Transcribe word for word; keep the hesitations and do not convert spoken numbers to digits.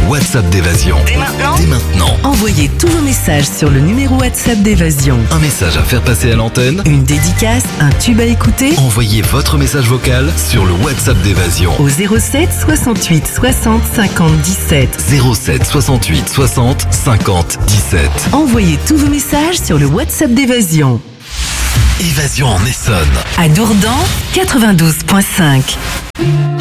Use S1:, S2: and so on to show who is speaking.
S1: WhatsApp d'Évasion.
S2: Dès maintenant
S1: Dès maintenant.
S2: Envoyez tous vos messages sur le numéro WhatsApp d'Évasion.
S1: Un message à faire passer à l'antenne.
S2: Une dédicace, un tube à écouter.
S1: Envoyez votre message vocal sur le WhatsApp d'Évasion.
S2: Au zéro sept soixante-huit soixante cinquante dix-sept.
S1: zéro sept soixante-huit soixante cinquante dix-sept.
S2: Envoyez tous vos messages sur le WhatsApp d'Évasion.
S1: Évasion en Essonne.
S2: À Dourdan, quatre-vingt-douze virgule cinq.